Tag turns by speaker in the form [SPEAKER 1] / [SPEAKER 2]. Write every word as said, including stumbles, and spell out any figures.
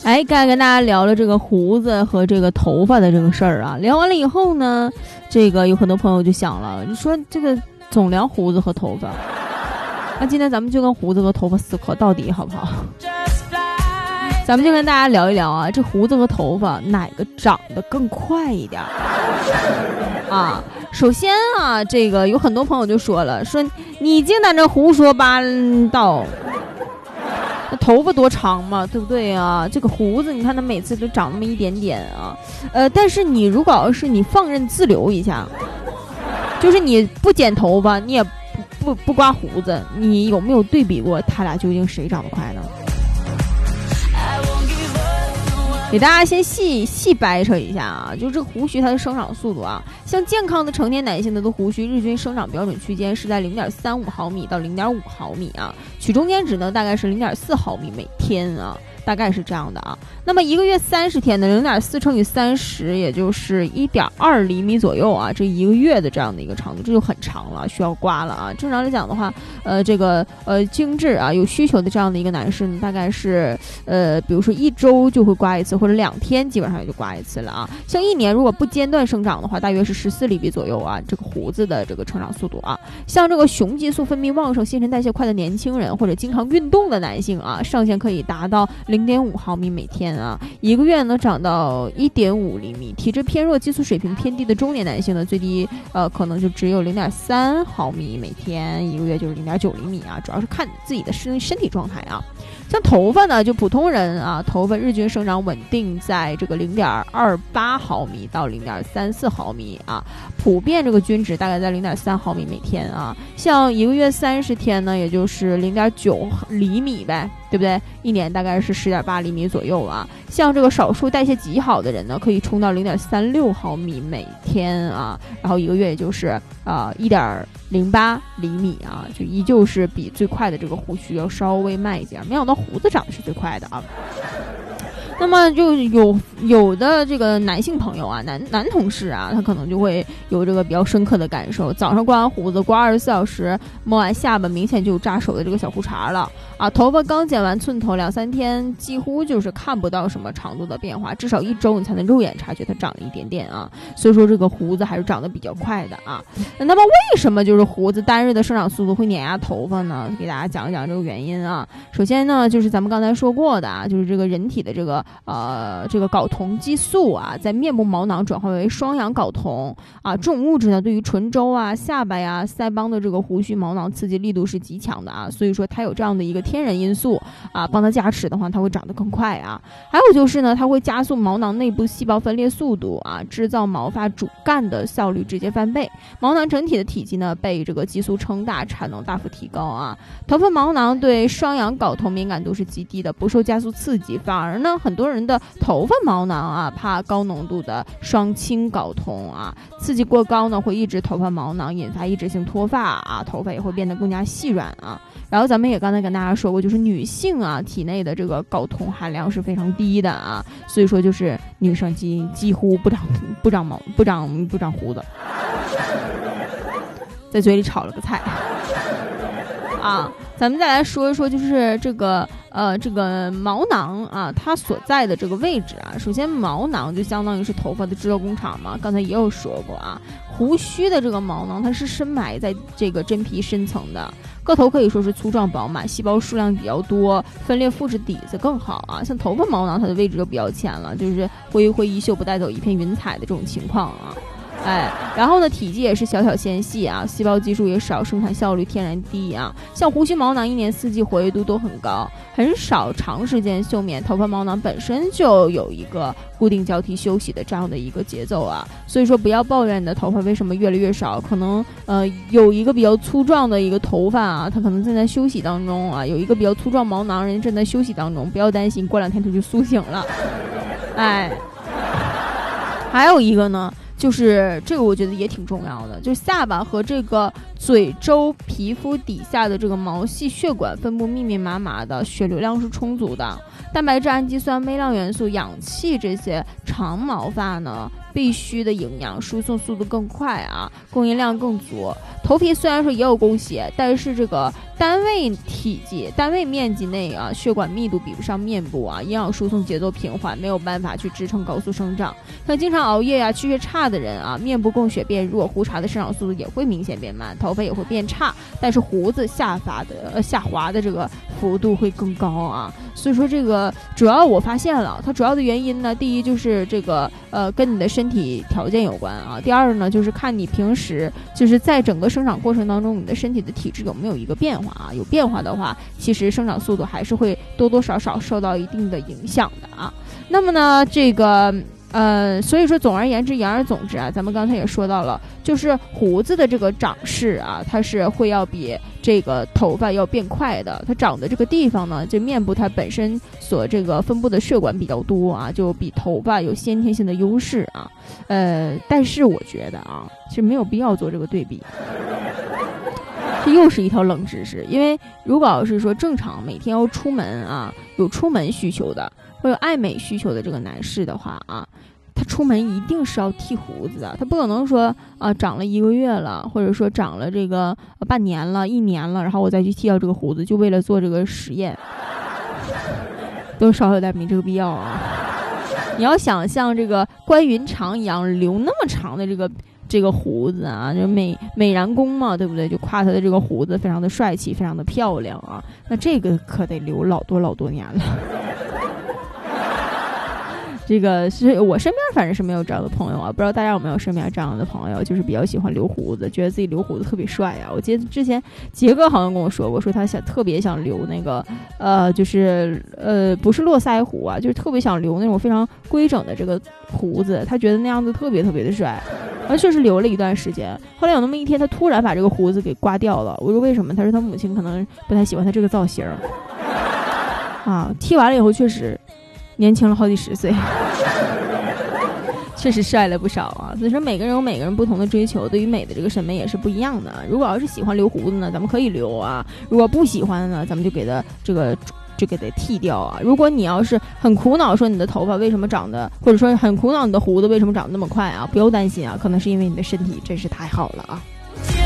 [SPEAKER 1] 哎，刚才跟大家聊了这个胡子和这个头发的这个事儿啊，聊完了以后呢，这个有很多朋友就想了，你说这个总聊胡子和头发，那今天咱们就跟胡子和头发死磕到底好不好？咱们就跟大家聊一聊啊，这胡子和头发哪个长得更快一点啊？首先啊，这个有很多朋友就说了，说你净在这胡说八道，那头发多长嘛，对不对啊？这个胡子你看它每次都长那么一点点啊，呃，但是你如果要是你放任自流一下，就是你不剪头发，你也不不不刮胡子，你有没有对比过他俩究竟谁长得快呢？给大家先细细掰扯一下啊，就这个胡须它的生长速度啊，像健康的成年男性的的胡须日均生长标准区间是在 零点三五毫米到 零点五毫米啊，取中间值呢大概是 零点四毫米每天啊，大概是这样的啊。那么一个月三十天的 零点四乘以三十，也就是 一点二厘米左右啊，这一个月的这样的一个长度，这就很长了，需要刮了啊。正常来讲的话，呃，这个呃精致啊有需求的这样的一个男士呢，大概是呃比如说一周就会刮一次，或者两天基本上也就刮一次了啊。像一年如果不间断生长的话，大约是十四厘米左右啊，这个胡子的这个成长速度啊。像这个雄激素分泌旺盛、新陈代谢快的年轻人或者经常运动的男性啊，上限可以达到 零点五毫米每天啊，一个月能长到 一点五厘米。体质偏弱、激素水平偏低的中年男性呢，最低呃可能就只有 零点三毫米每天，一个月就是 零点九厘米啊，主要是看自己的身身体状态啊。像头发呢，就普通人啊，头发日均生长稳定在这个 零点二八毫米到 零点三四毫米啊，普遍这个均值大概在 零点三毫米每天啊。像一个月三十天呢，也就是 零点九厘米呗，对不对？一年大概是 十点八厘米左右啊。像这个少数代谢极好的人呢，可以冲到 零点三六毫米每天啊，然后一个月也就是啊 一点零八厘米啊，就依旧是比最快的这个胡须要稍微慢一点。没想到胡子长得是最快的啊。那么就有有的这个男性朋友啊，男男同事啊，他可能就会有这个比较深刻的感受，早上刮完胡子，刮二十四小时，摸完下巴，明显就有扎手的这个小胡茬了啊。头发刚剪完寸头，两三天几乎就是看不到什么长度的变化，至少一周你才能肉眼察觉它长了一点点啊。所以说这个胡子还是长得比较快的啊。那么为什么就是胡子单日的生长速度会碾压头发呢？给大家讲一讲这个原因啊。首先呢，就是咱们刚才说过的啊，就是这个人体的这个呃，这个睾酮激素啊，在面部毛囊转化为双氧睾酮啊，这种物质呢，对于唇周啊、下巴呀、腮帮的这个胡须毛囊刺激力度是极强的啊，所以说它有这样的一个天然因素啊，帮它加持的话，它会长得更快啊。还有就是呢，它会加速毛囊内部细胞分裂速度啊，制造毛发主干的效率直接翻倍，毛囊整体的体积呢被这个激素撑大，产能大幅提高啊。头发毛囊对双氧睾酮敏感度是极低的，不受加速刺激，反而呢，很多人的头发毛囊啊，怕高浓度的双氢睾酮啊，刺激过高呢，会抑制头发毛囊，引发抑制性脱发啊，头发也会变得更加细软啊。然后咱们也刚才跟大家说过，就是女性啊，体内的这个睾酮含量是非常低的啊，所以说就是女生几几乎不长不长毛不长不长胡子，在嘴里炒了个菜啊。咱们再来说一说，就是这个呃这个毛囊啊，它所在的这个位置啊，首先毛囊就相当于是头发的制造工厂嘛，刚才也有说过啊。胡须的这个毛囊它是深埋在这个真皮深层的，个头可以说是粗壮饱满，细胞数量比较多，分裂复制底子更好啊。像头发毛囊它的位置就比较浅了，就是挥挥衣袖不带走一片云彩的这种情况啊。哎，然后呢，体积也是小小纤细啊，细胞基数也少，生产效率天然低啊。像胡须毛囊一年四季活跃度都很高，很少长时间休眠，头发毛囊本身就有一个固定交替休息的这样的一个节奏啊。所以说不要抱怨你的头发为什么越来越少，可能呃有一个比较粗壮的一个头发啊，它可能正在休息当中啊，有一个比较粗壮毛囊人正在休息当中，不要担心，过两天它就苏醒了。哎，还有一个呢，就是这个我觉得也挺重要的，就是下巴和这个嘴周皮肤底下的这个毛细血管分布密密麻麻的，血流量是充足的，蛋白质、氨基酸、微量元素、氧气这些长毛发呢必须的营养，输送速度更快啊，供应量更足。头皮虽然说也有供血，但是这个单位体积、单位面积内啊，血管密度比不上面部啊，营养输送节奏平缓，没有办法去支撑高速生长。像经常熬夜呀、啊、气血差的人啊，面部供血变弱，胡茬的生长速度也会明显变慢，头发也会变差，但是胡子下发的呃下滑的这个幅度会更高啊。所以说这个主要我发现了，它主要的原因呢，第一就是这个呃跟你的身体条件有关啊，第二呢就是看你平时就是在整个生长过程当中，你的身体的体质有没有一个变化啊？有变化的话，其实生长速度还是会多多少少受到一定的影响的啊。那么呢，这个呃，所以说总而言之，言而总之啊，咱们刚才也说到了，就是胡子的这个长势啊，它是会要比这个头发要变快的。它长的这个地方呢，这面部它本身所这个分布的血管比较多啊，就比头发有先天性的优势啊。呃，但是我觉得啊，其实没有必要做这个对比。这又是一条冷知识，因为如果要是说正常每天要出门啊，有出门需求的或有爱美需求的这个男士的话啊，他出门一定是要剃胡子的，他不可能说啊长了一个月了，或者说长了这个、呃、半年了、一年了，然后我再去剃掉这个胡子，就为了做这个实验，多少有点没这个必要啊。你要想像这个关云长一样留那么长的这个这个胡子啊，就美美髯公嘛，对不对？就夸他的这个胡子非常的帅气，非常的漂亮啊。那这个可得留老多老多年了。这个是我身边反正是没有这样的朋友啊，不知道大家有没有身边这样的朋友，就是比较喜欢留胡子，觉得自己留胡子特别帅啊。我记得之前杰哥好像跟我说过，说他想特别想留那个呃，就是呃不是络腮胡啊，就是特别想留那种非常规整的这个胡子，他觉得那样子特别特别的帅。而确实留了一段时间，后来有那么一天，他突然把这个胡子给刮掉了。我说为什么？他说他母亲可能不太喜欢他这个造型啊。剃完了以后，确实年轻了好几十岁，确实帅了不少啊。所以说每个人有每个人不同的追求，对于美的这个审美也是不一样的。如果要是喜欢留胡子呢，咱们可以留啊；如果不喜欢呢，咱们就给他这个。就给它剃掉啊！如果你要是很苦恼说你的头发为什么长得，或者说很苦恼你的胡子为什么长得那么快啊，不要担心啊，可能是因为你的身体真是太好了啊。